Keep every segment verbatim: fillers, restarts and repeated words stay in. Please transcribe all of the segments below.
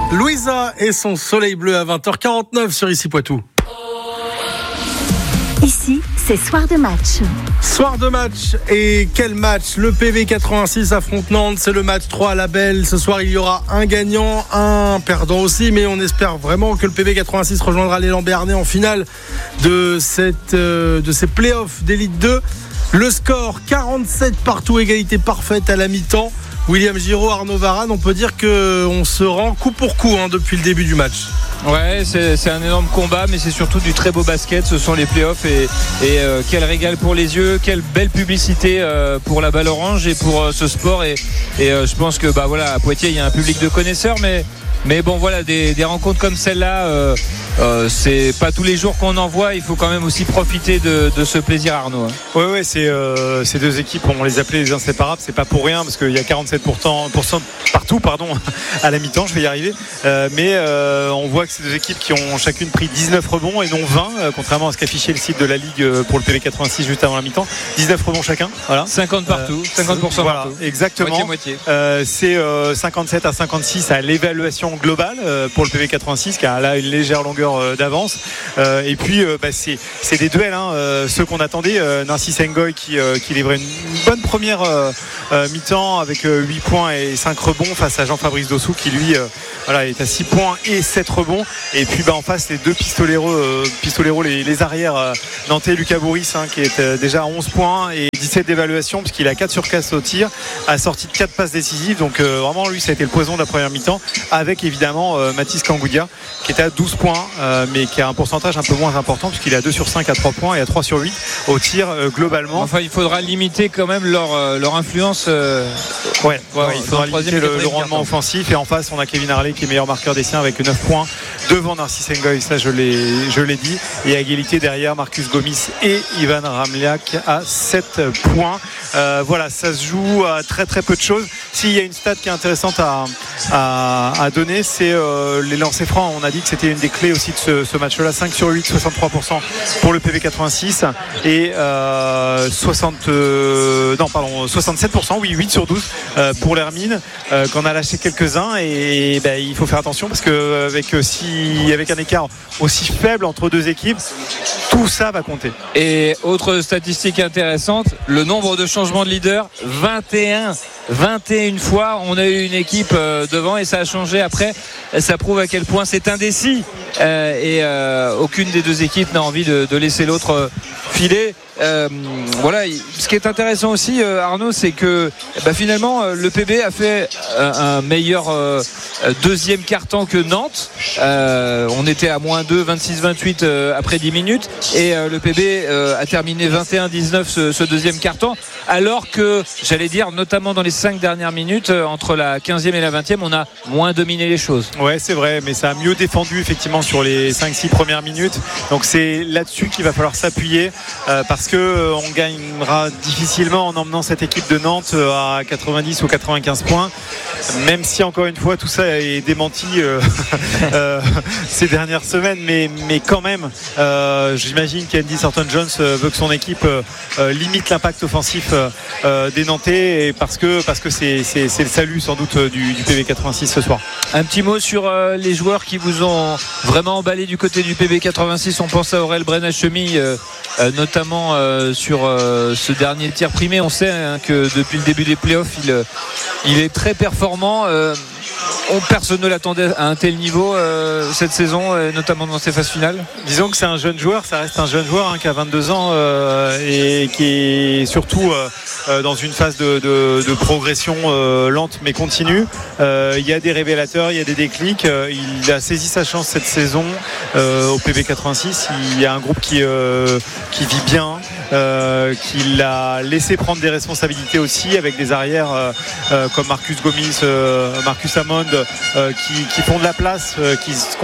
Louisa et son soleil bleu à vingt heures quarante-neuf sur Ici Poitou. Ici, c'est soir de match. Soir de match, et quel match! Le P V quatre-vingt-six affronte Nantes, c'est le match trois à la Belle. Ce soir, il y aura un gagnant, un perdant aussi, mais on espère vraiment que le P V quatre-vingt-six rejoindra l'élan béarnais en finale de, cette, euh, de ces playoffs d'Élite deux. Le score, quarante-sept partout, égalité parfaite à la mi-temps. William Giraud, Arnaud Varane, on peut dire qu'on se rend coup pour coup hein, depuis le début du match. Ouais, c'est, c'est un énorme combat, mais c'est surtout du très beau basket. Ce sont les playoffs et, et euh, quel régal pour les yeux, quelle belle publicité euh, pour la balle orange et pour euh, ce sport. Et, et euh, je pense que bah voilà, à Poitiers, il y a un public de connaisseurs, mais mais bon voilà, des, des rencontres comme celle-là, euh, euh, c'est pas tous les jours qu'on en voit. Il faut quand même aussi profiter de, de ce plaisir, Arnaud. Hein. Ouais, ouais, c'est euh, ces deux équipes, on les appelait les inséparables. C'est pas pour rien parce qu'il y a quarante-sept pour cent partout, pardon, à la mi-temps. Je vais y arriver. Euh, mais euh, on voit que ces deux équipes qui ont chacune pris dix-neuf rebonds et non vingt, euh, contrairement à ce qu'affichait le site de la Ligue pour le P V quatre-vingt-six juste avant la mi-temps. dix-neuf rebonds chacun. Voilà. cinquante partout, euh, cinquante pour cent voilà, partout. Exactement. Moitié-moitié. Euh, c'est euh, cinquante-sept à cinquante-six à l'évaluation globale euh, pour le P V quatre-vingt-six qui a là une légère longueur euh, d'avance. Euh, et puis euh, bah, c'est, c'est des duels, hein, euh, ceux qu'on attendait. Euh, Narcisse Ngoy qui, euh, qui livrait une bonne première euh, euh, mi-temps avec euh, huit points et cinq rebonds face à Jean-Fabrice Dossou qui lui euh, voilà, est à six points et sept rebonds. Et puis bah, en face les deux pistoleros, euh, pistoleros les, les arrières euh, nantais, Lucas Bourris hein, qui est euh, déjà à onze points et dix-sept d'évaluation puisqu'il a quatre sur quatre au tir, assorti de quatre passes décisives. Donc euh, vraiment lui ça a été le poison de la première mi-temps avec évidemment euh, Mathis Kangoudia qui était à douze points euh, mais qui a un pourcentage un peu moins important puisqu'il est à deux sur cinq à trois points et à trois sur huit au tir euh, globalement. Enfin il faudra limiter quand même leur, euh, leur influence euh, ouais, ouais, ouais, il faudra limiter le, le rendement carton. offensif et en face on a Kevin Harley qui est meilleur marqueur des siens avec neuf points devant Narcisse Ngoy, ça je l'ai, je l'ai dit, et à égalité derrière Marcus Gomis et Ivan Ramliak à sept points. Euh, voilà, ça se joue à très très peu de choses. S'il y a une stat qui est intéressante à, à, à donner, c'est euh, les lancers francs. On a dit que c'était une des clés aussi de ce, ce match-là. cinq sur huit, soixante-trois pour cent pour le P V quatre-vingt-six et euh, soixante, euh, non, pardon, soixante-sept pour cent, oui, huit sur douze euh, pour l'Hermine, euh, qu'on a lâché quelques-uns et, et ben, il faut faire attention parce que avec, si, avec un écart aussi faible entre deux équipes, tout ça va compter. Et autre statistique intéressante, le nombre de changements de leader, vingt et un vingt et une fois on a eu une équipe euh, devant et ça a changé après. Ça prouve à quel point c'est indécis euh, et euh, aucune des deux équipes n'a envie de, de laisser l'autre euh, filer. Euh, voilà, ce qui est intéressant aussi, euh, Arnaud, c'est que bah, finalement euh, le P B a fait un, un meilleur euh, deuxième quart-temps que Nantes. Euh, on était à moins deux, vingt-six vingt-huit euh, après dix minutes et euh, le P B euh, a terminé vingt et un dix-neuf ce, ce deuxième quart-temps, alors que j'allais dire notamment dans les cinq dernières minutes euh, entre la quinzième et la vingtième on a moins dominé les choses. Ouais, c'est vrai, mais ça a mieux défendu effectivement sur les cinq six premières minutes, donc c'est là-dessus qu'il va falloir s'appuyer euh, parce que euh, on gagnera difficilement en emmenant cette équipe de Nantes à quatre-vingt-dix ou quatre-vingt-quinze points, même si encore une fois tout ça est démenti euh, euh, ces dernières semaines, mais, mais quand même euh, j'imagine qu'Andy Thornton-Jones veut que son équipe euh, limite l'impact offensif euh, des Nantais et parce que, parce que c'est, c'est, c'est le salut sans doute du, du P V quatre-vingt-six ce soir. Un petit mot sur euh, les joueurs qui vous ont vraiment emballé du côté du P V quatre-vingt-six. On pense à Aurel Brenachemi euh, euh, notamment euh, sur euh, ce dernier tir primé. On sait hein, que depuis le début des playoffs il, euh, il est très performant. euh, On, personne ne l'attendait à un tel niveau euh, cette saison, euh, notamment dans ces phases finales. Disons que c'est un jeune joueur, ça reste un jeune joueur hein, qui a vingt-deux ans euh, et qui est surtout euh, dans une phase de, de, de progression euh, lente mais continue. Euh, il y a des révélateurs, il y a des déclics. Euh, il a saisi sa chance cette saison euh, au P V quatre-vingt-six. Il y a un groupe qui, euh, qui vit bien, euh, qui l'a laissé prendre des responsabilités aussi avec des arrières euh, euh, comme Marcus Gomis, euh, Marcus Hammond euh, qui, qui font de la place, euh, qui n'ont pas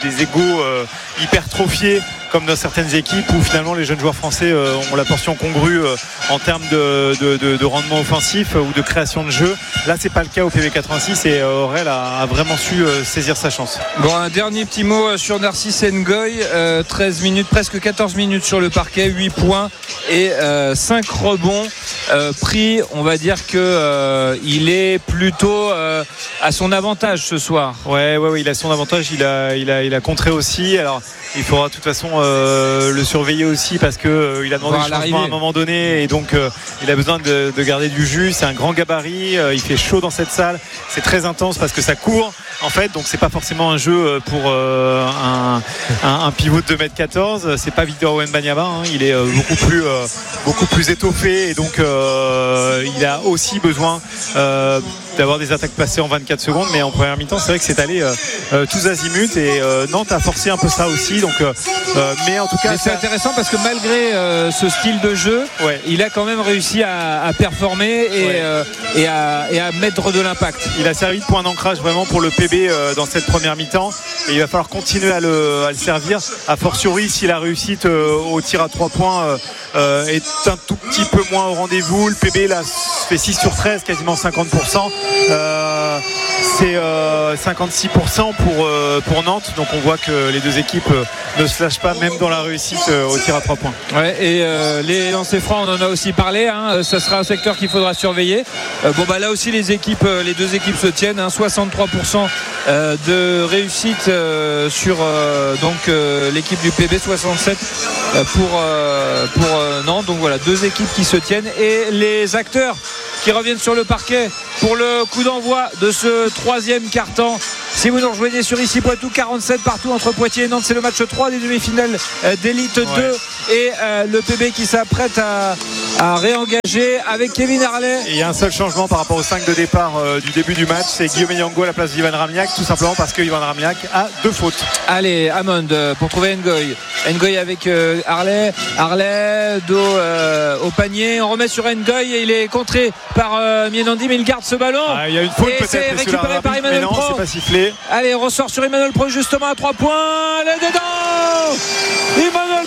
des égos euh, hypertrophiés comme dans certaines équipes où finalement les jeunes joueurs français euh, ont la portion congrue euh, en termes de, de, de, de rendement offensif euh, ou de création de jeu. Là c'est pas le cas au P V quatre-vingt-six et euh, Aurel a, a vraiment su euh, saisir sa chance. Bon, un dernier petit mot sur Narcisse Ngoy, euh, treize minutes, presque quatorze minutes sur le parquet, huit points et euh, cinq rebonds euh, pris. On va dire que euh, il est plutôt euh, à son avantage ce soir. Ouais, ouais, ouais, il a son avantage, il a, il a, il a contré aussi. Alors il faudra de toute façon euh, le surveiller aussi parce que euh, il a demandé le changement à un moment donné et donc euh, il a besoin de, de garder du jus. C'est un grand gabarit, euh, il fait chaud dans cette salle, c'est très intense parce que ça court en fait, donc c'est pas forcément un jeu pour euh, un, un, un pivot de deux mètres quatorze. C'est pas Victor Wembanyama, hein, il est euh, beaucoup plus euh, beaucoup plus étoffé et donc euh, il a aussi besoin euh, d'avoir des attaques passées en vingt-quatre secondes, mais en première mi-temps c'est vrai que c'est allé euh, euh, tous azimuts et euh, Nantes a forcé un peu ça aussi, donc euh, euh, mais en tout cas mais c'est ça... intéressant parce que malgré euh, ce style de jeu, ouais. il a quand même réussi à, à performer et, ouais. euh, et, à, et à mettre de l'impact. Il a servi de point d'ancrage vraiment pour le P B euh, dans cette première mi-temps et il va falloir continuer à le, à le servir, a fortiori si la réussite euh, au tir à trois points euh, euh, est un tout petit peu moins au rendez-vous. Le P B là fait six sur treize, quasiment cinquante pour cent. Euh, c'est euh, cinquante-six pour cent pour, euh, pour Nantes, donc on voit que les deux équipes euh, ne se lâchent pas même dans la réussite euh, au tir à trois points. Ouais, et euh, les lancers francs on en a aussi parlé, hein, ça sera un secteur qu'il faudra surveiller. Euh, bon bah là aussi les équipes, les deux équipes se tiennent, hein, soixante-trois pour cent euh, de réussite euh, sur euh, donc euh, l'équipe du P B, soixante-sept euh, pour, euh, pour euh, Nantes, donc voilà deux équipes qui se tiennent et les acteurs qui reviennent sur le parquet pour le coup d'envoi de ce troisième quart-temps. Si vous nous rejoignez sur ici Poitou, quarante-sept partout entre Poitiers et Nantes, c'est le match trois des demi-finales d'élite ouais. deux et euh, le P B qui s'apprête à, à réengager avec Kevin Harley. Et il y a un seul changement par rapport au cinq de départ euh, du début du match, c'est Guillaume Yango à la place d'Ivan Ramliak, tout simplement parce que Ivan Ramliak a deux fautes. Allez, Amond pour trouver Ngoy. Ngoy avec euh, Harley, Harley dos euh, au panier, on remet sur Ngoy et il est contré par euh, Mienandi, mais il garde ce ballon. Ah, il y a une faute et peut-être, c'est récupéré par Emmanuel Pro. C'est pas sifflé. Allez, on ressort sur Emmanuel Pro justement à trois points. Le dedans Emmanuel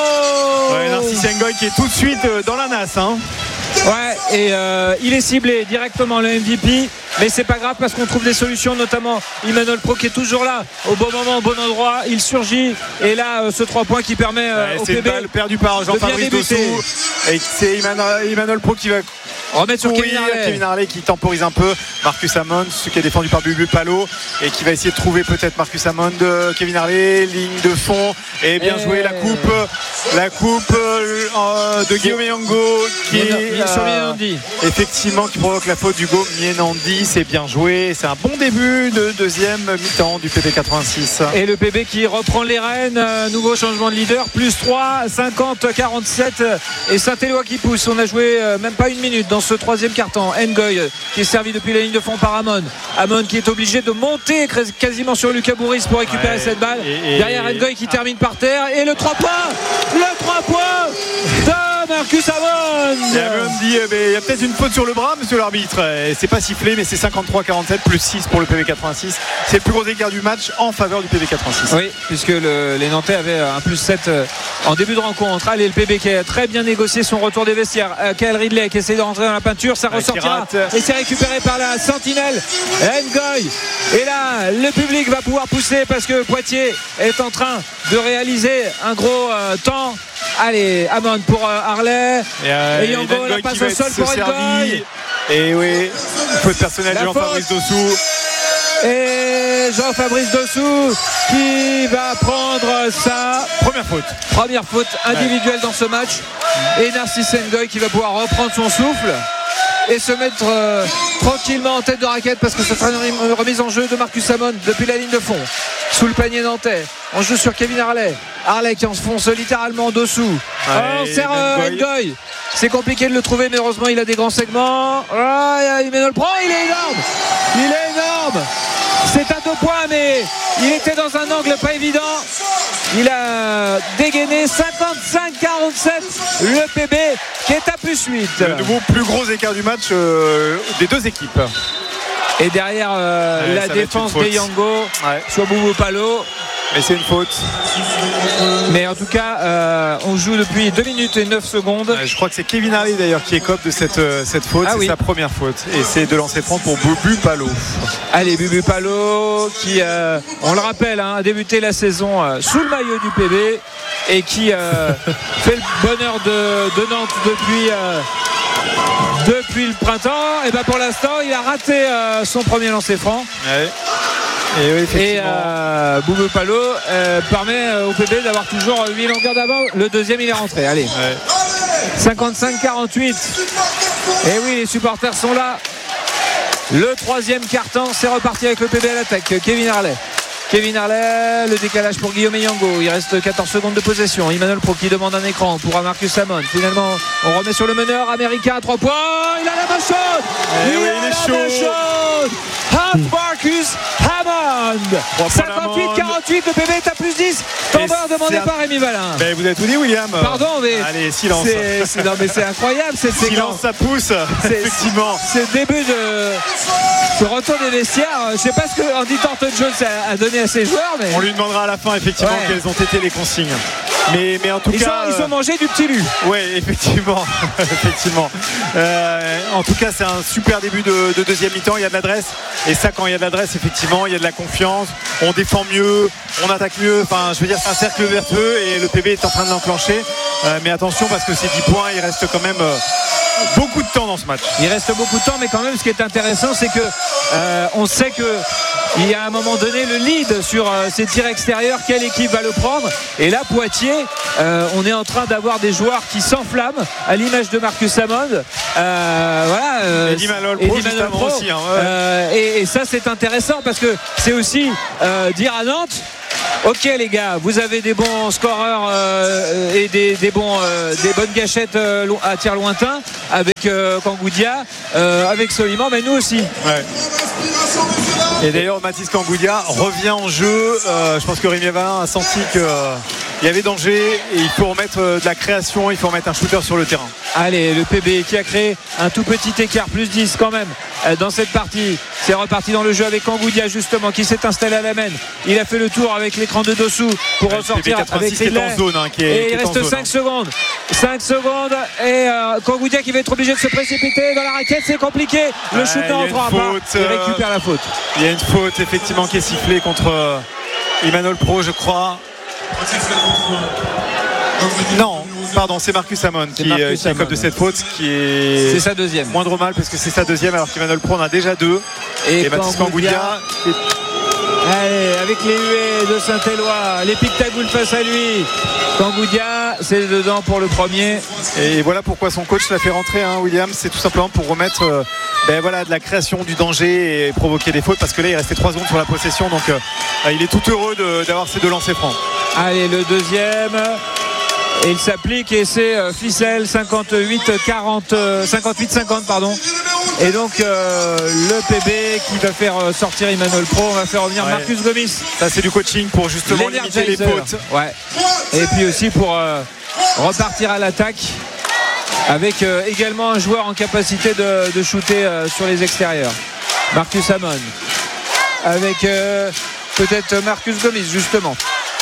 Pro. Ouais, Narcisse Ngoy qui est tout de suite dans la nasse. Hein. Ouais, et euh, il est ciblé directement le M V P, mais c'est pas grave parce qu'on trouve des solutions, notamment Emmanuel Pro qui est toujours là au bon moment, au bon endroit, il surgit et là euh, ce trois points qui permet euh, ouais, au c'est P B une balle perdue par Jean-Fabrice Dossou et c'est Emmanuel Pro qui va remettre sur Kevin Harley. Kevin Harley qui temporise un peu Marcus Hammond, ce qui est défendu par Bubu Palo et qui va essayer de trouver peut-être Marcus Hammond, Kevin Harley, ligne de fond et bien et... joué la coupe la coupe euh, de Guillaume Yango qui est euh, effectivement qui provoque la faute d'Hugo Mienandi. C'est bien joué, c'est un bon début de deuxième mi-temps du P B quatre-vingt-six et le P B qui reprend les rênes, nouveau changement de leader, plus trois, cinquante quarante-sept et Saint-Éloi qui pousse. On a joué même pas une minute dans ce troisième quart-temps. Ngoy qui est servi depuis la ligne de fond par Amon. Amon qui est obligé de monter quasiment sur Lucas Bourris pour récupérer ouais, cette balle. Et, et, derrière Ngoy qui ah. termine par terre et le trois points le trois points de Marcus Amon. Il y a, mais il y a peut-être une faute sur le bras, monsieur l'arbitre. C'est pas sifflé, mais c'est cinquante-trois quarante-sept plus six pour le P B quatre-vingt-six. C'est le plus gros écart du match en faveur du P B quatre-vingt-six. Oui, puisque le, les Nantais avaient un plus sept en début de rencontre. Allez, le P B qui a très bien négocié son retour des vestiaires. Kyle Ridley qui essaie de rentrer dans la peinture, ça ressortira et c'est récupéré par la sentinelle Ngoy. Et là, le public va pouvoir pousser parce que Poitiers est en train de réaliser un gros euh, temps. Allez, Amon pour euh, Harley et, euh, et Yango, la passe au sol pour Ngoy. Et oui, faute personnelle de Jean-Fabrice Dossou. Et Jean-Fabrice Dossou qui va prendre sa première faute première faute individuelle ouais. dans ce match et Narcisse Ngoy qui va pouvoir reprendre son souffle et se mettre euh, tranquillement en tête de raquette parce que ce sera une remise en jeu de Marcus Hammond depuis la ligne de fond sous le panier nantais. On joue sur Kevin Harley. Harley qui enfonce littéralement dessous. Ouais, on sert euh, Ngoy. C'est compliqué de le trouver mais heureusement il a des grands segments. Oh, il met le prend, il est énorme. Il est énorme. C'est à deux points mais il était dans un angle pas évident. Il a dégainé cinquante-cinq quarante-sept le P B qui est à plus huit. Le nouveau plus gros écart du match euh, des deux équipes. Et derrière euh, ouais, la défense des Yango ouais. sur Boubou Palo. Mais c'est une faute. Mais en tout cas, euh, on joue depuis deux minutes et neuf secondes. Euh, je crois que c'est Kevin Harley d'ailleurs qui écope de cette, euh, cette faute. Ah, c'est oui. Sa première faute. Et c'est de lancer franc pour Bubu Palo. Allez, Bubu Palo qui, euh, on le rappelle, hein, a débuté la saison euh, sous le maillot du P B et qui euh, fait le bonheur de, de Nantes depuis, euh, depuis le printemps. Et ben pour l'instant, il a raté euh, son premier lancer franc. Ouais. Et, oui, et euh, Boubou Palo euh, permet euh, au P B d'avoir toujours huit longueurs d'avant. Le deuxième il est rentré. Allez, ouais. cinquante-cinq quarante-huit. Et oui, les supporters sont là. Le troisième quart-temps, c'est reparti avec le P B à l'attaque. Kevin Harley. Kevin Harley, le décalage pour Guillaume Yango. Il reste quatorze secondes de possession. Emmanuel Pro qui demande un écran pour Marcus Samon. Finalement, on remet sur le meneur américain à trois points. Il a la main chaude. Il, oui, il est chaud. Half Marcus Hammond. cinquante-huit quarante-huit, le P B est à plus dix. Tombeur demandé par Rémi Valin. Ben, vous avez tout dit, William. Pardon, mais. Allez, silence. C'est, c'est, non, mais c'est incroyable cette séquence. Silence, ça pousse. C'est, effectivement. C'est le début de. Ce retour des vestiaires. Je ne sais pas ce que Andy Thornton-Jones a, a donné à ses joueurs. Mais... On lui demandera à la fin, effectivement, ouais. Quelles ont été les consignes. Mais, mais en tout ils cas. Ont, ils ont mangé du petit lu. Oui, effectivement. effectivement. Euh, en tout cas, c'est un super début de, de deuxième mi-temps. Il y a de l'adresse. Et ça, quand il y a de l'adresse, effectivement, il y a de la confiance. On défend mieux, on attaque mieux. Enfin, je veux dire, c'est un cercle vertueux et le P B est en train de l'enclencher. Euh, mais attention, parce que ces dix points, il reste quand même euh, beaucoup de temps dans ce match. Il reste beaucoup de temps, mais quand même, ce qui est intéressant, c'est que euh, on sait que il y a à un moment donné le lead sur euh, ces tirs extérieurs. Quelle équipe va le prendre? Et là, Poitiers, euh, on est en train d'avoir des joueurs qui s'enflamment à l'image de Marcus Hammond. Euh, voilà. Euh, et Emmanuel Pro, juste avant aussi. Hein, ouais. euh, et, et ça, c'est intéressant parce que c'est aussi euh, dire à Nantes. Ok les gars, vous avez des bons scoreurs euh, et des, des, bons, euh, des bonnes gâchettes euh, à tir lointain avec euh, Kangoudia, euh, avec Soliman, mais nous aussi. Ouais. Et d'ailleurs Mathis Kangoudia revient en jeu. Euh, je pense que Rémi Valin a senti qu'il euh, y avait danger et il faut remettre euh, de la création, il faut remettre un shooter sur le terrain. Allez, le P B qui a créé un tout petit écart, plus dix quand même euh, dans cette partie. C'est reparti dans le jeu avec Kangoudia justement qui s'est installé à la main. Il a fait le tour avec l'écran de Dossou pour ouais, ressortir avec Ridley. En zone, hein, qui est, et qui il reste zone, cinq hein. secondes. cinq secondes et euh, Kangoudia qui va être obligé de se précipiter dans la raquette, c'est compliqué. Le ouais, shooter en trois pas. Il récupère la faute. Il y a une faute effectivement qui est sifflée contre euh, Emmanuel Pro, je crois. Non, pardon, c'est Marcus Hammond qui, Marcus qui écope de cette faute qui est c'est sa deuxième. Moindre mal parce que c'est sa deuxième alors qu'Emmanuel Pro en a déjà deux. Et, et Mathis Kangoudia. Allez, avec les huées de Saint-Éloi, les Pictagoules face à lui. Kangoudia, c'est dedans pour le premier. Et voilà pourquoi son coach l'a fait rentrer, hein, William. C'est tout simplement pour remettre euh, ben voilà, de la création, du danger et provoquer des fautes. Parce que là, il restait trois secondes sur la possession. Donc, euh, il est tout heureux de, d'avoir ces deux lancers francs. Allez, le deuxième. Et il s'applique et c'est euh, ficelle cinquante-huit quarante, cinquante-huit cinquante pardon. Et donc euh, le P B qui va faire euh, sortir Emmanuel Pro, on va faire revenir ouais. Marcus Gomis. Ça c'est du coaching pour justement limiter les fautes. Ouais. Et puis aussi pour euh, repartir à l'attaque avec euh, également un joueur en capacité de, de shooter euh, sur les extérieurs. Marcus Hammond avec euh, peut-être Marcus Gomis justement.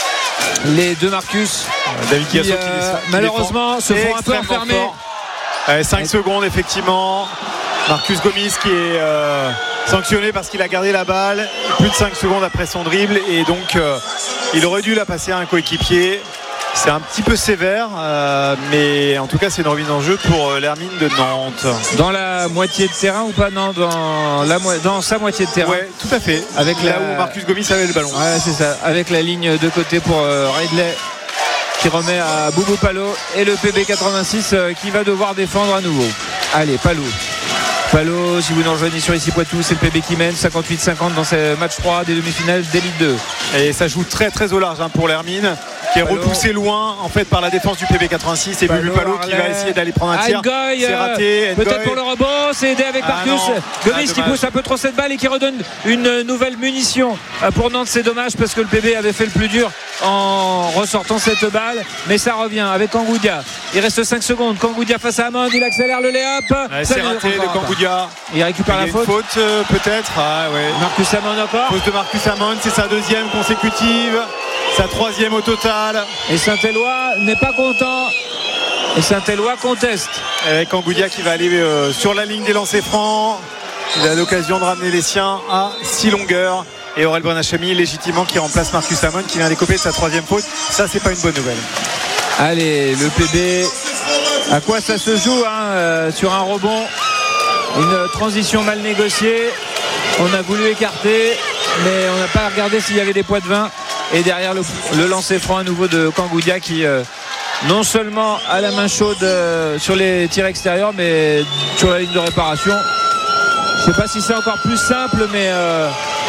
Les deux Marcus David qui, Gasso, euh, qui malheureusement se font un peu enfermer. Allez, cinq secondes effectivement. Marcus Gomis qui est euh, sanctionné parce qu'il a gardé la balle plus de cinq secondes après son dribble et donc euh, il aurait dû la passer à un coéquipier. C'est un petit peu sévère euh, mais en tout cas c'est une remise en jeu pour euh, l'Hermine de Nantes. Dans la moitié de terrain ou pas? Non, dans, la mo- dans sa moitié de terrain. Ouais, tout à fait. Avec là la... où Marcus Gomis avait le ballon. Ouais, c'est ça. Avec la ligne de côté pour euh, Ridley qui remet à Boubou Palo et le P B quatre-vingt-six euh, qui va devoir défendre à nouveau. Allez, Palo. Palo, si vous nous rejoignez sur ici Poitou, c'est le P B qui mène cinquante-huit cinquante dans ce match trois des demi-finales d'Élite deux. Et ça joue très très au large hein, pour l'Hermine qui est Palo. Repoussé loin en fait par la défense du P B quatre-vingt-six et Bubu Palo qui va essayer d'aller prendre un tir. Ngoy, c'est raté. Peut-être Ngoy. Pour le rebond, c'est aidé avec Marcus. Ah Gomis ah, qui pousse un peu trop cette balle et qui redonne une nouvelle munition pour Nantes. C'est dommage parce que le P B avait fait le plus dur en ressortant cette balle, mais ça revient avec Kangoudia. Il reste cinq secondes. Kangoudia face à Hammond, il accélère le lay-up. Ouais, c'est raté de Kangoudia. Il récupère il la faute. Faute euh, peut-être. Ah, ouais. Marcus Hammond encore. Faute de Marcus Hammond, c'est sa deuxième consécutive. sa troisième au total. Et Saint-Éloi n'est pas content. Et Saint-Éloi conteste. Avec Angoudia qui va aller euh, sur la ligne des lancers francs. Il a l'occasion de ramener les siens à six longueurs. Et Aurel Brennachemi légitimement qui remplace Marcus Amon qui vient d'écoper de sa troisième faute. Ça, c'est pas une bonne nouvelle. Allez, le P B, à quoi ça se joue hein, euh, sur un rebond, une transition mal négociée. On a voulu écarter, mais on n'a pas regardé s'il y avait des poids de vin. Et derrière le, le lancer franc à nouveau de Kangoudia qui euh, non seulement a la main chaude euh, sur les tirs extérieurs, mais sur la ligne de réparation. Je ne sais pas si c'est encore plus simple, mais euh,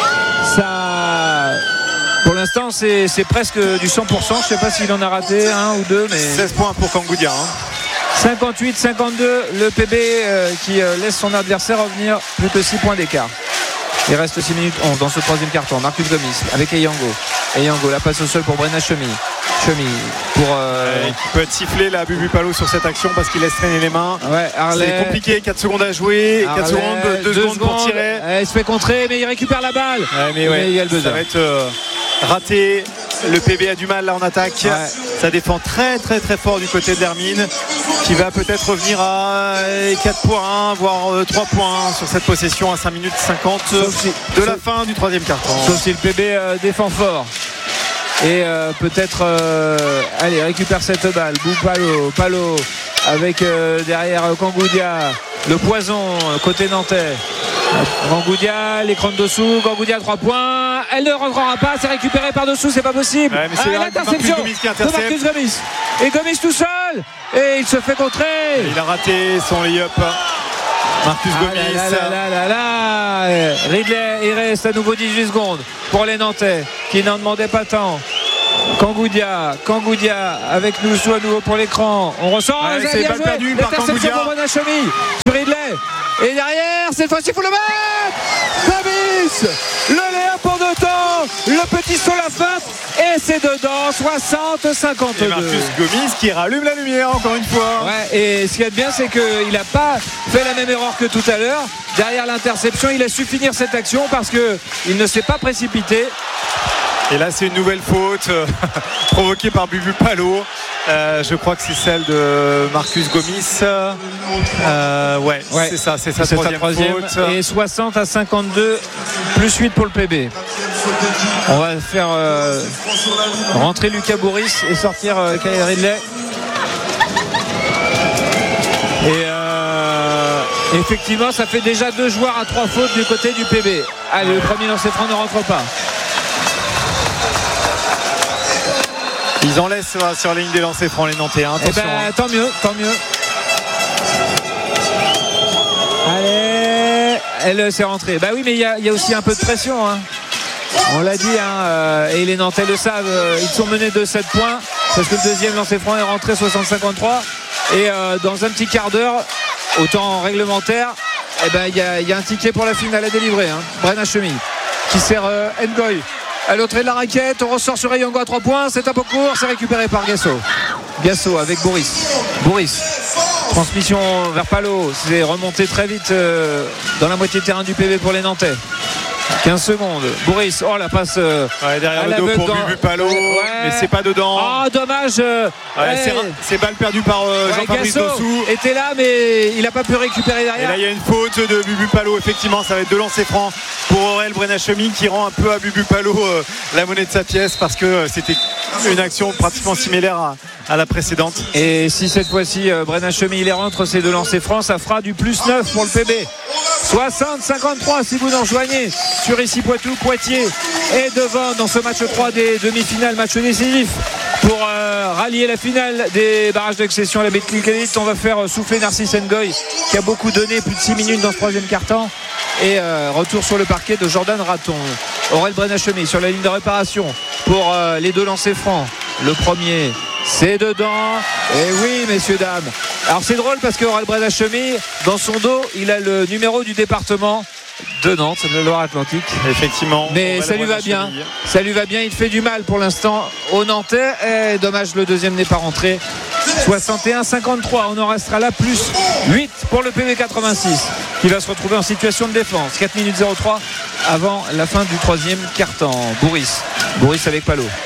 ça, pour l'instant, c'est, c'est presque du cent pour cent. Je ne sais pas s'il en a raté un ou deux, mais seize points pour Kangoudia. Hein. cinquante-huit cinquante-deux, le P B euh, qui euh, laisse son adversaire revenir plus que six points d'écart. Il reste six minutes onze dans ce troisième carton. Marcus Gomis avec Eyango. Eyango, la passe au sol pour Brennachemi. Chemi pour euh... qui peut être sifflé là, Bubu Palo sur cette action parce qu'il laisse traîner les mains. Ouais, Harley. C'est compliqué, quatre secondes à jouer, quatre secondes, deux, deux secondes, secondes pour tirer. Il se fait contrer, mais il récupère la balle. Ouais, mais, ouais, mais il y a le buzzer. Ça va être euh, raté. Le P B a du mal là en attaque. Ouais. Ça défend très très très fort du côté de l'Hermine qui va peut-être revenir à quatre points, voire trois points sur cette possession à cinq minutes cinquante si, de sauf, la fin du troisième quart-temps. Sauf si le P B euh, défend fort. Et euh, peut-être euh, allez, récupère cette balle. Bou Palo, Palo avec euh, derrière Kangoudia, le poison côté nantais. Kangoudia, l'écran de dessous, Kangoudia à trois points. Elle ne rentrera pas, c'est récupéré par dessous, c'est pas possible. Ouais, mais c'est ah, l'interception de Marcus Gomis. Et Gomis tout seul. Et il se fait contrer. Et il a raté son lay-up. Marcus ah Gomis. Là, là, là, là, là. Ridley, il reste à nouveau dix-huit secondes pour les Nantais qui n'en demandaient pas tant. Kangoudia, Kangoudia avec nous à nouveau pour l'écran. On ressent. Ouais, c'est pas perdu par Kangoudia. Pour Brennachemi sur Ridley. Et derrière, cette fois-ci, il faut le mettre. Gomis, le Léa pour deux temps, le petit saut la feinte et c'est dedans. Soixante cinquante-deux. Et Marcus Gomis qui rallume la lumière encore une fois. Ouais, et ce qu'il y a de bien, c'est qu'il n'a pas fait la même erreur que tout à l'heure. Derrière l'interception, il a su finir cette action parce qu'il ne s'est pas précipité. Et là c'est une nouvelle faute euh, provoquée par Bubu Palo. Euh, je crois que c'est celle de Marcus Gomis. Euh, ouais, ouais, c'est ça, c'est sa c'est troisième, troisième faute. Et soixante à cinquante-deux, plus huit pour le P B. On va faire euh, rentrer Lucas Bourris et sortir euh, Kyle Ridley. Et euh, effectivement, ça fait déjà deux joueurs à trois fautes du côté du P B. Allez, le premier lancer franc ne rentre pas. Ils en laissent sur la ligne des lancers francs les Nantais. Hein. Attention. Eh ben, tant mieux, tant mieux. Allez, elle s'est rentrée. Bah oui, mais il y, y a aussi un peu de pression. Hein. On l'a dit, hein, euh, et les Nantais le savent. Euh, ils sont menés de sept points parce que le deuxième lancer franc est rentré soixante cinquante-trois. Et euh, dans un petit quart d'heure, au temps réglementaire, eh ben, il y, y a un ticket pour la finale à délivrer. Hein. Brennachemi qui sert euh, Ngoy. À l'autre de la raquette, on ressort sur Eyango à trois points, c'est un peu court, c'est récupéré par Gasso. Gasso avec Bourris. Bourris. Transmission vers Palo, c'est remonté très vite euh, dans la moitié de terrain du P B pour les Nantais. quinze secondes. Bourris, oh la passe euh, ouais, derrière le dos pour dans... Bubu Palo, ouais. Mais c'est pas dedans. Oh dommage. Euh, ouais, ouais. C'est, c'est balle perdue par euh, ouais, Jean-Fabrice Dossou. Était là mais il n'a pas pu récupérer derrière. Et là il y a une faute de Bubu Palo, effectivement ça va être deux lancers francs pour Aurel Brennachemi qui rend un peu à Bubu Palo euh, la monnaie de sa pièce parce que euh, c'était une action pratiquement similaire à, à la précédente. Et si cette fois-ci euh, Brennachemi il les rentre ces deux lancers francs, ça fera du plus neuf pour le P B. soixante cinquante-trois si vous nous rejoignez sur ici Poitou, Poitiers est devant dans ce match trois des demi-finales, match décisif pour euh, rallier la finale des barrages d'accession à la Betclic Elite. On va faire souffler Narcisse Ngoy qui a beaucoup donné, plus de six minutes dans ce troisième quart-temps. Et euh, retour sur le parquet de Jordan Raton. Aurel Brennachemi sur la ligne de réparation pour euh, les deux lancers francs. Le premier, c'est dedans. Et oui, messieurs, dames. Alors c'est drôle parce que Aurel Brennachemi, dans son dos, il a le numéro du département de Nantes, le Loire-Atlantique. Effectivement. Mais ça lui va bien. Ça lui va bien. Il fait du mal pour l'instant aux Nantais. Et dommage, le deuxième n'est pas rentré. soixante et un cinquante-trois. On en restera là plus huit pour le P B quatre-vingt-six qui va se retrouver en situation de défense. quatre minutes zéro trois avant la fin du troisième quart-temps. Bourris. Bourris avec Palo.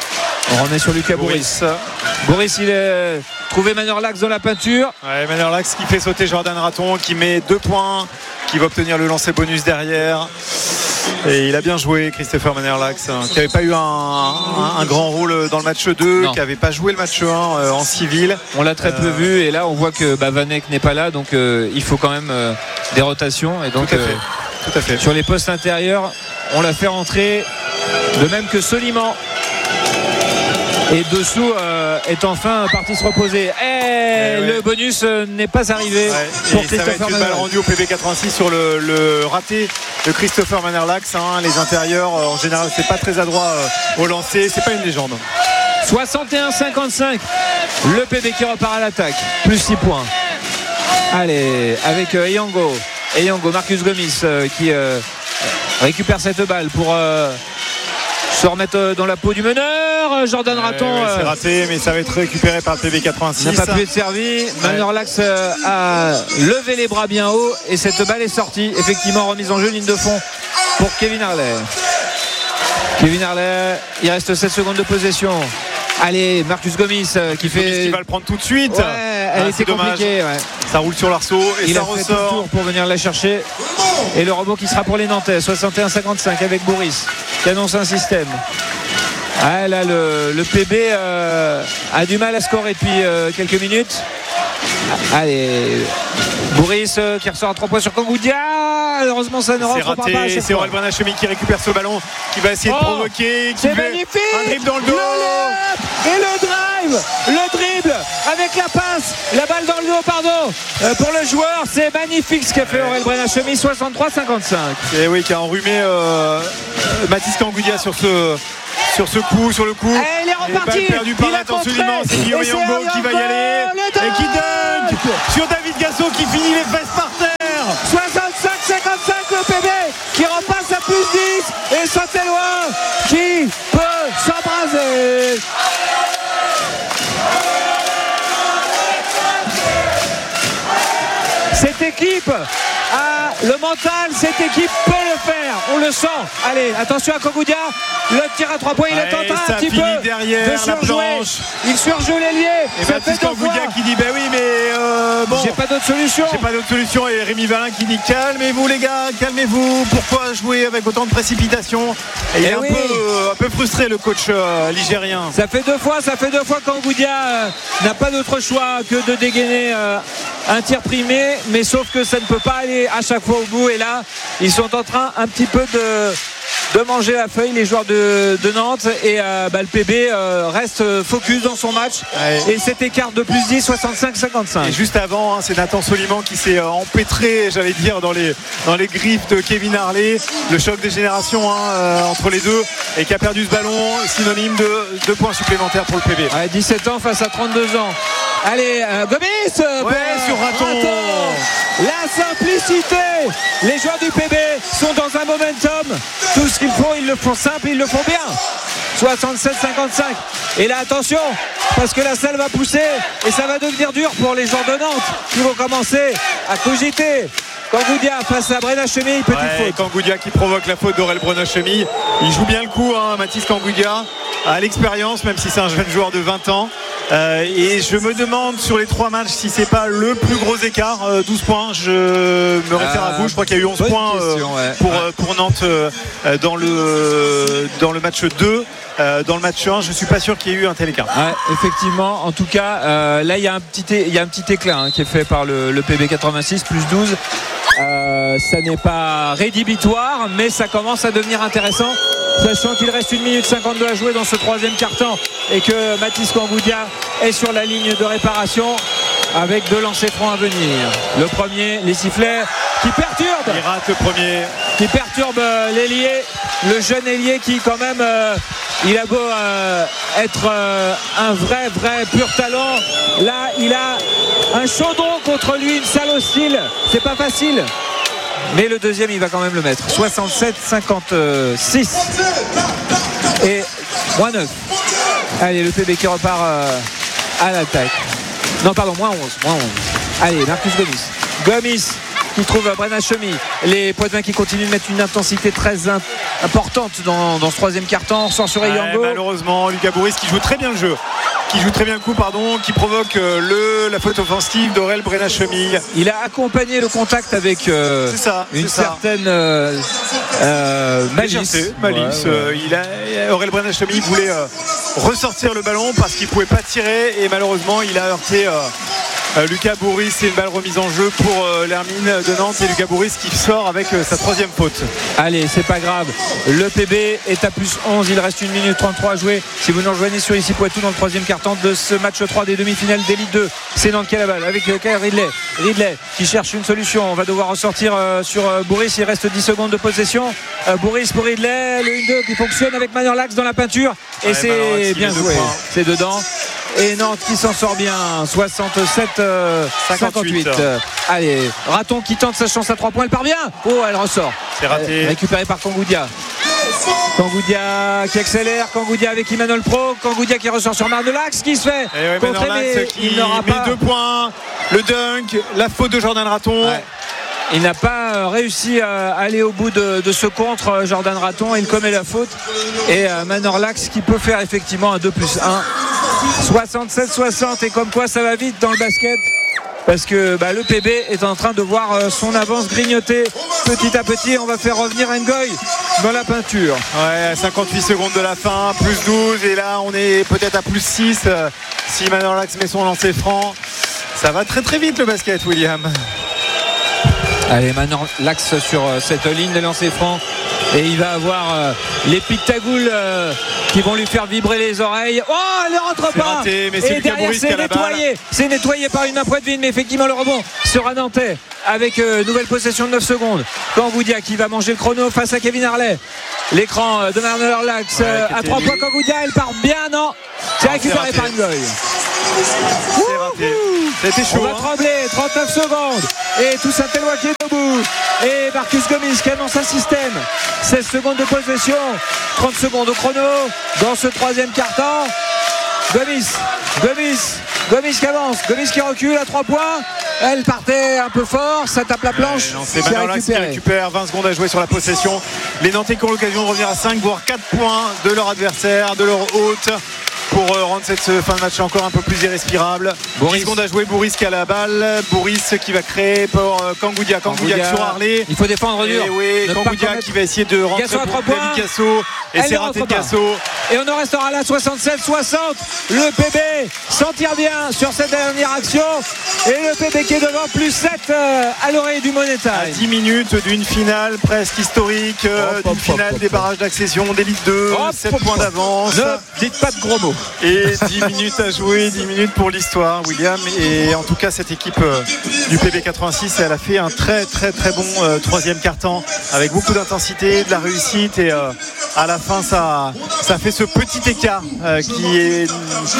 On remet sur Lucas Bourris. Bourris, il a trouvé Manorlax dans la peinture. Ouais, Manorlax qui fait sauter Jordan Raton, qui met deux points, qui va obtenir le lancer bonus derrière. Et il a bien joué, Christopher Manorlax, hein, qui n'avait pas eu un, un, un grand rôle dans le match deux, non. Qui n'avait pas joué le match un euh, en civil. On l'a très peu euh... vu, et là on voit que bah, Van Eyck n'est pas là, donc euh, il faut quand même euh, des rotations. Et donc, Tout à fait. Euh, Tout à fait. Sur les postes intérieurs, on l'a fait rentrer, de même que Soliman. Et dessous euh, est enfin parti se reposer. Et, et le ouais. bonus euh, n'est pas arrivé ouais. pour et Christopher Manorlax. Ça va être une balle rendue au P B quatre-vingt-six sur le, le raté de Christopher Manorlax. Hein. Les intérieurs, euh, en général, c'est pas très adroit euh, au lancer. C'est pas une légende. soixante et un cinquante-cinq. Le P B qui repart à l'attaque. Plus six points. Allez, avec euh, Eyango. Eyango, Marcus Gomis euh, qui euh, récupère cette balle pour... Euh, se remettre dans la peau du meneur. Jordan Raton ouais, ouais, c'est raté, mais ça va être récupéré par le P B quatre-vingt-six. N'a pas pu être servi. Manorlax euh, a levé les bras bien haut et cette balle est sortie. Effectivement, remise en jeu, ligne de fond pour Kevin Harley. Kevin Harley, il reste sept secondes de possession. Allez, Marcus Gomis euh, qui fait. Gomis qui va le prendre tout de suite. Ouais, elle ah, était compliquée. Ouais. Ça roule sur l'arceau et il ça a ressort. Fait tout le tour pour venir la chercher. Et le rebond qui sera pour les Nantais. soixante et un cinquante-cinq avec Bourris qui annonce un système. Ah, là, le, le P B euh, a du mal à scorer depuis euh, quelques minutes. Allez, Bourris euh, qui ressort à trois points sur Kangoudia. Heureusement, ça ne rentre pas. C'est raté. C'est Aurel Branachemi qui récupère ce ballon, qui va essayer oh, de provoquer. Qui c'est magnifique. Un dribble dans le dos. Le et le drive, le dribble avec la passe, la balle dans le dos, pardon. Euh, pour le joueur, c'est magnifique ce qu'a fait Aurel Branachemi. soixante-trois cinquante-cinq. Et oui, qui a enrhumé euh, Mathis Kangoudia sur ce. Sur ce coup, sur le coup. Et il est reparti. Perdu par Nathan Soliman, c'est Guillaume Eyango qui va y aller. Et qui dunk sur David Gasso qui finit les fesses par terre. soixante-cinq cinquante-cinq, le P B qui repasse à plus dix. Et Saint-Éloi qui peut s'embraser. Cette équipe a le mental, cette équipe peut le faire, on le sent. Allez, attention à Kangoudia, le tir à trois points, il est en train un petit peu derrière de surjouer. Il surjoue l'ailier. Et Mathis Kangoudia qui dit ben oui mais euh, bon, j'ai pas d'autre solution. J'ai pas d'autre solution et Rémi Valin qui dit calmez-vous les gars, calmez-vous. Pourquoi jouer avec autant de précipitation? Et il est un, oui. peu, euh, un peu frustré le coach euh, ligérien. Ça fait deux fois, ça fait deux fois Kangoudia euh, n'a pas d'autre choix que de dégainer euh, un tir primé, mais sauf que ça ne peut pas aller à chaque fois au bout. Et là, ils sont en train un petit peu de de manger la feuille, les joueurs de, de Nantes, et euh, bah, le P B euh, reste focus dans son match. Ouais. Et cet écart de plus dix, soixante-cinq cinquante-cinq. Et juste avant, hein, c'est Nathan Soliman qui s'est euh, empêtré, j'allais dire, dans les, dans les griffes de Kevin Harley. Le choc des générations hein, euh, entre les deux, et qui a perdu ce ballon, synonyme de deux points supplémentaires pour le P B. Ouais, dix-sept ans face à trente-deux ans. Allez, euh, Gomis ouais, pour, sur Raton. Raton. La simplicité. Les joueurs du P B sont dans un momentum. Tout ce qu'il faut, ils le font simple, ils le font bien. soixante-sept cinquante-cinq. Et là, attention, parce que la salle va pousser et ça va devenir dur pour les joueurs de Nantes qui vont commencer à cogiter. Kangoudia face à Branachemi, petite ouais, faute. Kangoudia qui provoque la faute d'Aurel Branachemi. Il joue bien le coup, hein, Mathis Kangoudia, à l'expérience, même si c'est un jeune joueur de vingt ans. Euh, et je me demande sur les trois matchs si c'est pas le plus gros écart. euh, douze points, je me réfère euh, à vous. Je crois qu'il y a eu onze points question, euh, ouais. pour, ouais. pour Nantes euh, dans, le, dans le match deux. Euh, dans le match un, je suis pas sûr qu'il y ait eu un tel écart. Ouais, effectivement, en tout cas, euh, là il y a un petit, il y a un petit éclat hein, qui est fait par le, le P B quatre-vingt-six, plus douze. Euh, ça n'est pas rédhibitoire, mais ça commence à devenir intéressant, sachant qu'il reste une minute cinquante-deux à jouer dans ce troisième quart-temps et que Mathis Kangoudia est sur la ligne de réparation avec deux lancers francs à venir. Le premier, les sifflets qui perturbent. Il rate le premier. Qui perturbe euh, l'ailier, le jeune ailier qui quand même, euh, il a beau euh, être euh, un vrai, vrai pur talent. Là, il a un chaudron contre lui, une salle hostile. C'est pas facile. Mais le deuxième, il va quand même le mettre. soixante-sept cinquante-six. Et moins neuf. Allez, le P B qui repart euh, à l'attaque. Non, pardon, moins onze. Moins onze. Allez, Marcus Gomis. Gomis qui trouve Branachemi. Les Poitevins qui continuent de mettre une intensité très, in- importante dans, dans ce troisième quart-temps. On ressort sur ouais, Eyango. Malheureusement, Lucas Bourris qui joue très bien le jeu. Qui joue très bien le coup, pardon, qui provoque le, la faute offensive d'Aurel Brenachemil. Il a accompagné le contact avec euh, c'est ça, une c'est certaine euh, euh, malice. malice. Ouais, ouais. Euh, il a, Aurel Brenachemil voulait euh, ressortir le ballon parce qu'il ne pouvait pas tirer et malheureusement il a heurté euh, euh, Lucas Bourris. C'est une balle remise en jeu pour euh, l'Hermine de Nantes et Lucas Bourris qui sort avec euh, sa troisième faute. Allez, c'est pas grave. Le P B est à plus onze. Il reste une minute trente-trois à jouer. Si vous nous rejoignez sur ici Poitou dans le troisième quart-temps de ce match trois des demi-finales d'Élite deux, c'est Nantes qui a la balle avec Kyle Ridley. Ridley qui cherche une solution. On va devoir ressortir euh, sur euh, Bourris. Il reste dix secondes de possession. Euh, Bourris pour Ridley. Le un deux qui fonctionne avec Manuel Lax dans la peinture. Et ouais, c'est bien joué. C'est dedans. Et Nantes qui s'en sort bien, soixante-sept cinquante-huit. Allez, Raton qui tente sa chance à trois points, elle part bien. Oh, elle ressort. C'est raté. Euh, récupéré par Kangoudia. Kangoudia qui accélère, Kangoudia avec Emmanuel Pro, Kangoudia qui ressort sur Marnelax qui se fait ouais, contrer, mais qui il n'aura met pas deux points, le dunk, la faute de Jordan Raton. Ouais. Il n'a pas réussi à aller au bout de, de ce contre, Jordan Raton. Il commet la faute. Et Manor Lax qui peut faire effectivement un deux plus un. soixante-sept soixante. Et comme quoi ça va vite dans le basket. Parce que bah, le P B est en train de voir son avance grignoter petit à petit. On va faire revenir Ngoy dans la peinture. Ouais, cinquante-huit secondes de la fin, plus douze. Et là, on est peut-être à plus six. Si Manor Lax met son lancer franc, ça va très très vite le basket, William. Allez, maintenant l'axe sur euh, cette ligne de lancer franc et il va avoir euh, les Pictagoules euh, qui vont lui faire vibrer les oreilles. Oh, elle ne rentre c'est pas raté, mais c'est et derrière c'est nettoyé c'est nettoyé par une main Poitvin, mais effectivement le rebond sera nantais avec euh, nouvelle possession de neuf secondes. Kangoudia qui va manger le chrono face à Kevin Harley. L'écran euh, de Manor Lax euh, ouais, à trois points. Kangoudia, elle part bien, non, c'est récupéré par Ngoy. C'est raté. C'était chaud. On va hein. trembler, trente-neuf secondes. Et tout Saint-Éloi qui est debout. Et Marcus Gomis qui annonce un système. seize secondes de possession. trente secondes au chrono. Dans ce troisième quart-temps. Gomis. Gomis. Gomis qui avance. Gomis qui recule à trois points. Elle partait un peu fort. Ça tape la planche. Ouais, non, c'est Manor Lax qui récupère. vingt secondes à jouer sur la possession. Les Nantais qui ont l'occasion de revenir à cinq voire quatre points de leur adversaire, de leur hôte, pour rendre cette fin de match encore un peu plus irrespirable. dix secondes à jouer. Bourris qui a la balle. Bourris qui va créer pour Kangoudia. Kangoudia sur Harley. Il faut défendre dur. Et oui, Kangoudia qui va essayer de rentrer Gasso à trois pour points. Gasso. Et c'est raté de Gasso. Et on en restera là, soixante-sept soixante. Le P B s'en tire bien sur cette dernière action. Et le P B qui est devant, plus sept à l'oreille du Money Time. À dix minutes d'une finale presque historique, euh, d'une finale hop, des barrages d'accession d'Élite deux, hop, sept hop, points d'avance. Ne dites pas de gros mots. Et dix minutes à jouer, dix minutes pour l'histoire, William. Et en tout cas, cette équipe euh, du P B quatre-vingt-six, elle a fait un très très très bon euh, troisième quart-temps avec beaucoup d'intensité, de la réussite. Et euh, à la fin, ça, ça fait ce petit écart euh, qui, est,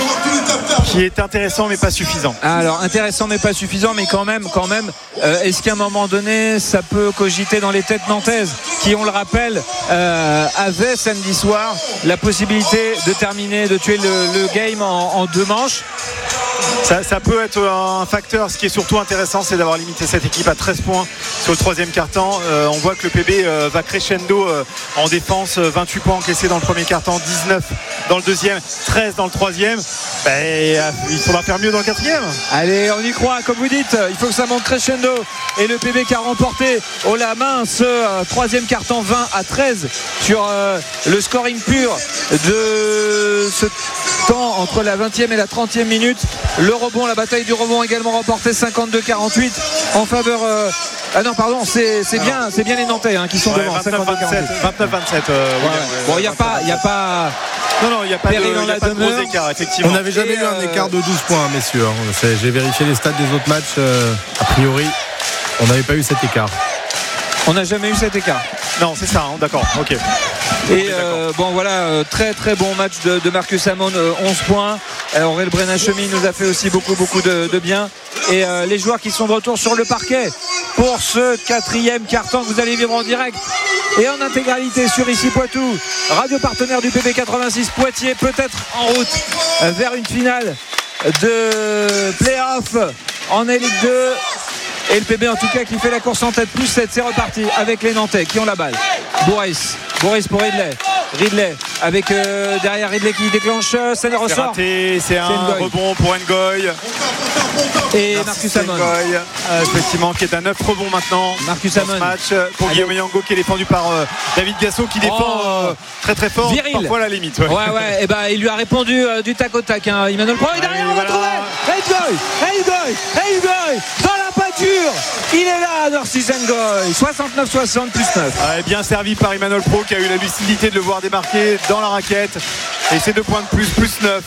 qui est intéressant mais pas suffisant. Alors, intéressant mais pas suffisant, mais quand même, quand même, euh, est-ce qu'à un moment donné, ça peut cogiter dans les têtes nantaises qui, on le rappelle, euh, avaient samedi soir la possibilité de terminer, de tuer le, le game en, en deux manches? Ça, ça peut être un facteur. Ce qui est surtout intéressant, c'est d'avoir limité cette équipe à treize points sur le troisième quart-temps. Euh, on voit que le P B euh, va crescendo euh, en défense. vingt-huit points encaissés dans le premier quart-temps, dix-neuf dans le deuxième, treize dans le troisième. Ben, il faudra faire mieux dans le quatrième. Allez, on y croit, comme vous dites. Il faut que ça monte crescendo. Et le P B qui a remporté au la main ce euh, troisième quart-temps, vingt à treize sur euh, le scoring pur de ce temps entre la vingtième et la trentième minute. Le rebond, la bataille du rebond également remportée cinquante-deux quarante-huit en faveur euh... ah non pardon, c'est, c'est bien c'est bien les Nantais hein, qui sont ouais, devant. vingt-neuf vingt-sept euh, ouais, bon il n'y a pas il y a pas non non il n'y a pas péril de, dans y a la pas de gros écart effectivement. On n'avait jamais et eu euh... un écart de douze points messieurs hein. J'ai vérifié les stats des autres matchs, euh, a priori on n'avait pas eu cet écart. On n'a jamais eu cet écart. Non, c'est ça, hein, d'accord, ok. Et euh, bon voilà, euh, très très bon match de, de Marcus Hamon, euh, onze points. Euh, Aurel Brenachemi nous a fait aussi beaucoup beaucoup de, de bien. Et euh, les joueurs qui sont de retour sur le parquet pour ce quatrième quart-temps que vous allez vivre en direct et en intégralité sur ici Poitou, radio partenaire du P B quatre-vingt-six Poitiers, peut-être en route vers une finale de play-off en Élite deux. Et le P B en tout cas qui fait la course en tête, plus sept, c'est reparti avec les Nantais qui ont la balle. Boris, Boris pour Ridley. Ridley avec euh, derrière Ridley qui déclenche, ça ne ressort. C'est raté, c'est un Ngoy. rebond pour Ngoy. Et Marcus Amon. Ngoy, euh, effectivement, qui est à neuf rebonds maintenant. Marcus dans Amon. ce match pour Guillaume Yango qui est défendu par euh, David Gasso qui défend Oh. euh, très très fort. Viril. Parfois à la limite. Ouais, Ouais, ouais, et ben il lui a répondu euh, du tac au tac. Hein. Emmanuel Pro, et derrière Allez, on va voilà. trouver Ngoy, Ngoy, Ngoy, dans la pâture. Il est là, Narcisse Ngoy. soixante-neuf soixante plus neuf. Ouais, bien servi par Emmanuel Pro qui a eu la lucidité de le voir démarquer dans la raquette. Et c'est deux points de plus, plus neuf.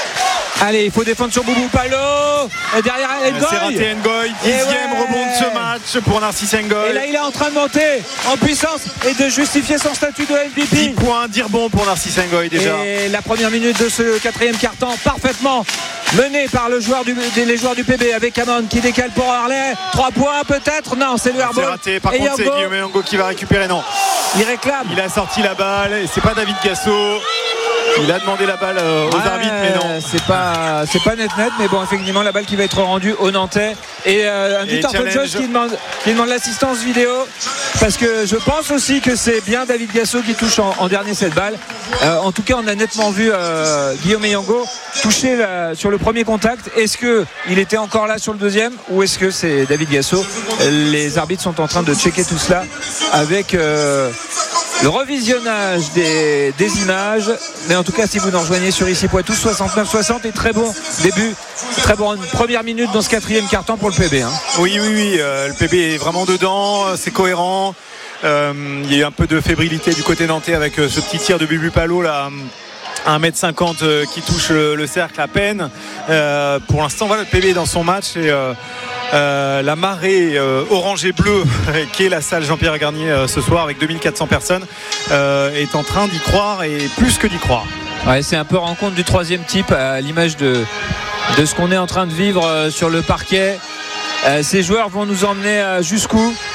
Allez, il faut défendre sur Boubou Palo. Et derrière C'est Ngoy. raté Ngoy, dixième ouais. rebond de ce match pour Narcisse Ngoy. Et là, il est en train de monter en puissance et de justifier son statut de M V P. dix points, dix rebonds pour Narcisse Ngoy déjà. Et la première minute de ce quatrième quart-temps parfaitement menée par le joueur du, les joueurs du P B avec Amon qui décale pour Harley. trois points peut-être. Non, c'est le C'est airball. raté. Par Et contre, c'est Yango, Guillaume Yango qui va récupérer. Non, il réclame. il a sorti la balle. Et c'est pas David Gasso. Il a demandé la balle euh, aux Ouais, arbitres, mais non. C'est pas, c'est pas net net, mais bon, effectivement, la balle qui va être rendue aux Nantais. Et euh, un Et Victor challenge. Jones qui demande, qui demande l'assistance vidéo. Parce que je pense aussi que c'est bien David Gasso qui touche en, en dernier cette balle. Euh, en tout cas, on a nettement vu euh, Guillaume Yango toucher la, sur le premier contact. Est-ce qu'il était encore là sur le deuxième ou est-ce que c'est David Gasso? Les arbitres sont en train de checker tout cela avec euh, le revisionnage des, des images. Mais en tout cas, si vous nous rejoignez sur ici Poitou, soixante-neuf soixante et très bon début, très bonne première minute dans ce quatrième quart-temps pour le P B. Hein. Oui, oui, oui. euh, le P B est vraiment dedans. C'est cohérent. Euh, il y a eu un peu de fébrilité du côté nantais avec euh, ce petit tir de Bubu Palo là. À un mètre cinquante euh, qui touche le, le cercle à peine. Euh, pour l'instant, voilà, le P B est dans son match et euh, euh, la marée euh, orange et bleue qui est la salle Jean-Pierre Garnier euh, ce soir avec deux mille quatre cents personnes euh, est en train d'y croire et plus que d'y croire. Ouais, c'est un peu rencontre du troisième type à l'image de, de ce qu'on est en train de vivre euh, sur le parquet. Euh, ces joueurs vont nous emmener euh, jusqu'où?